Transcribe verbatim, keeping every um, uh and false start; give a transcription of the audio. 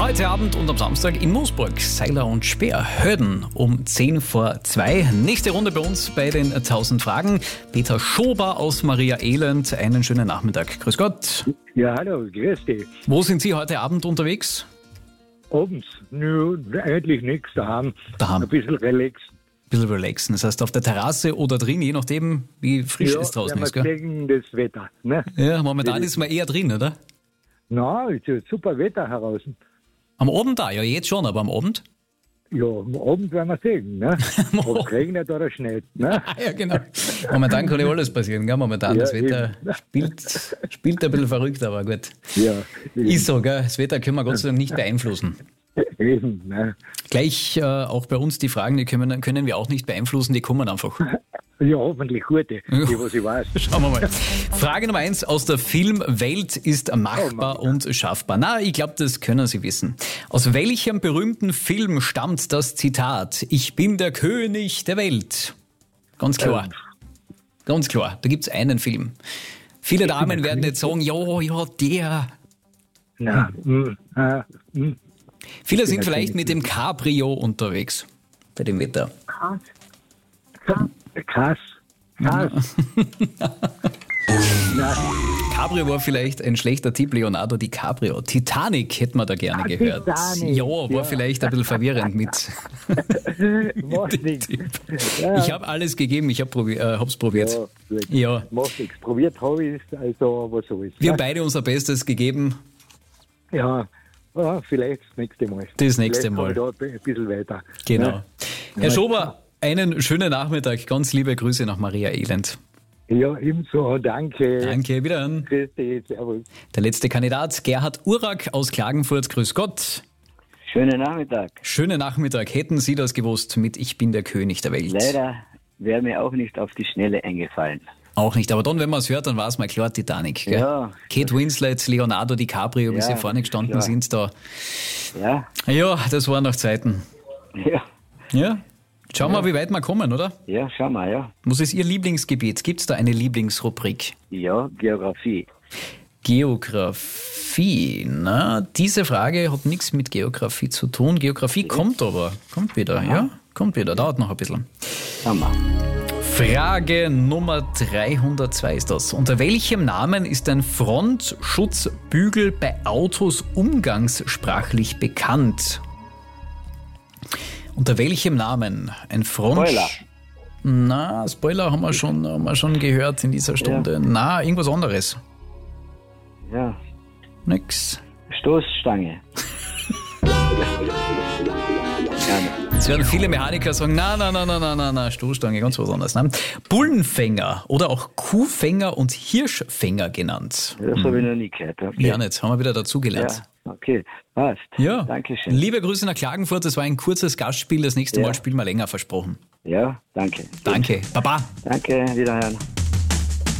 Heute Abend und am Samstag in Moosburg, Seiler und Speer, Höden um zehn vor zwei. Nächste Runde bei uns bei den tausend Fragen. Peter Schober aus Maria Elend, einen schönen Nachmittag. Grüß Gott. Ja, hallo, grüß dich. Wo sind Sie heute Abend unterwegs? Abends, nö, eigentlich nichts daheim. Daheim. Ein bisschen relaxen. Ein bisschen relaxen, das heißt auf der Terrasse oder drin, je nachdem, wie frisch es draußen ja, ist. Gell? Gegen das Wetter. Ne? Ja, momentan ist man eher drin, oder? Na, es ist super Wetter draußen. Am Abend da, ja jetzt schon, aber am Abend? Ja, am Abend werden wir sehen, ne? Ob es regnet oder schneit, ne? Ja, genau. Momentan kann ja alles passieren, gell? Momentan, Ja, das Wetter eben. spielt, spielt ein bisschen verrückt, aber gut. Ja, Ist so, gell? Das Wetter können wir Gott sei Dank nicht beeinflussen. eben, ne? Gleich äh, auch bei uns die Fragen, die können, können wir auch nicht beeinflussen, die kommen einfach. Ja, hoffentlich gute, die was ich weiß. Schauen wir mal. Frage Nummer eins aus der Filmwelt ist machbar Oh und schaffbar. Na, ich glaube, das können Sie wissen. Aus welchem berühmten Film stammt das Zitat: Ich bin der König der Welt? Ganz klar. Ähm. Ganz klar. Da gibt es einen Film. Viele Damen der werden König? jetzt sagen, ja, ja, der. Na, mm, äh, mm. Viele bin sind der vielleicht König. mit dem Cabrio unterwegs bei dem Wetter. Krass. Krass. Na, Cabrio war vielleicht ein schlechter Tipp, Leonardo DiCaprio. Titanic hätten wir da gerne Ah, gehört. Titanic, Ja, war ja. vielleicht ein bisschen verwirrend mit macht dem nichts. Tipp. Ja. Ich habe alles gegeben, ich habe probi äh, hab's probiert. Ja, gut. Ja. Macht nichts. Probiert habe ich es, also was so ist. Wir haben ne? beide unser Bestes gegeben. Ja, ja, vielleicht das nächste Mal. Das nächste vielleicht Mal. komme ich da ein bisschen weiter. Genau. Ja, Herr Schober, einen schönen Nachmittag. Ganz liebe Grüße nach Maria Elend. ja ebenso. Danke. Danke, wieder an. Grüß dich, servus. Der letzte Kandidat, Gerhard Urak aus Klagenfurt. Grüß Gott. Schönen Nachmittag. Schönen Nachmittag. Hätten Sie das gewusst mit Ich bin der König der Welt? Leider wäre mir auch nicht auf die Schnelle eingefallen. Auch nicht, aber dann, wenn man es hört, dann war es mal klar, Titanic. Gell? Ja. Kate Winslet, Leonardo DiCaprio, wie Ja, sie vorne gestanden klar. sind da. Ja, Ja, das waren noch Zeiten. ja, Ja, schauen wir, wie weit wir kommen, oder? ja, schau mal, ja. Was ist Ihr Lieblingsgebiet? Gibt es da eine Lieblingsrubrik? Ja, Geografie. Geografie, na, diese Frage hat nichts mit Geografie zu tun. Geografie kommt aber, kommt wieder, ja, kommt wieder, dauert noch ein bisschen. Schau mal. Frage Nummer dreihundertzwei ist das. Unter welchem Namen ist ein Frontschutzbügel bei Autos umgangssprachlich bekannt? Unter welchem Namen? Ein Front... Spoiler. Na, Spoiler haben wir schon, haben wir schon gehört in dieser Stunde. Ja. Na, irgendwas anderes. Ja, Nix. Stoßstange. Ja, Jetzt werden viele Mechaniker sagen, na, na, na, na, na, na, na, Stoßstange, ganz was anderes. Ne? Bullenfänger oder auch Kuhfänger und Hirschfänger genannt. das habe ich noch nie gehört. Okay. Ja, nicht, haben wir wieder dazugelernt. Ja, okay, passt. Ja. Dankeschön. Liebe Grüße nach Klagenfurt, das war ein kurzes Gastspiel, das nächste Ja. Mal spielen wir länger, versprochen. Ja, danke. Danke, Baba. Danke, wiederhören.